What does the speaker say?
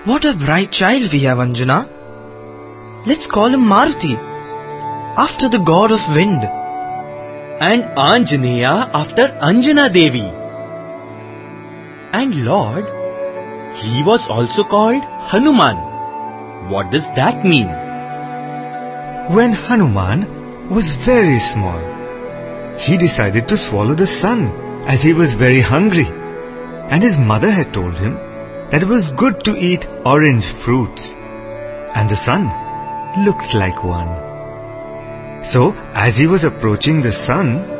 What a bright child we have, Anjana. Let's call him Maruti, after the god of wind. And Anjaneya after Anjana Devi. And Lord, he was also called Hanuman. What does that mean? When Hanuman was very small, he decided to swallow the sun as he was very hungry. And his mother had told him that it was good to eat orange fruits. And the sun looked like one. So, as he was approaching the sun,